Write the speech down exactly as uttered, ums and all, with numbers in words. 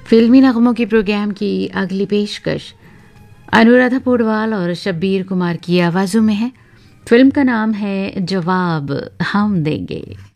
फिल्मी नगमों की प्रोग्राम की अगली पेशकश अनुराधा पौडवाल और शब्बीर कुमार की आवाज़ों में है। फिल्म का नाम है जवाब हम देंगे।